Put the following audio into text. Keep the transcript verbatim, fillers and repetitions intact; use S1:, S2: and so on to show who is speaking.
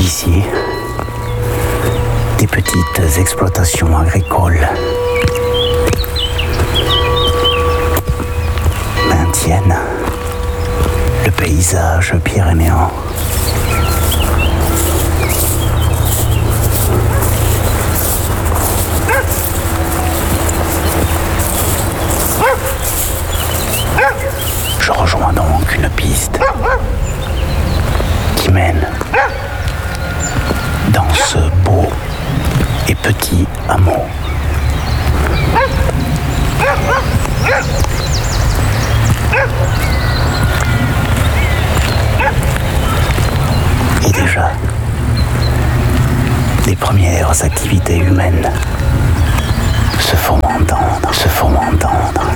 S1: Ici, des petites exploitations agricoles maintiennent le paysage pyrénéen. Je rejoins donc une piste qui mène dans ce beau et petit hameau. Et déjà, les premières activités humaines se font entendre, se font entendre.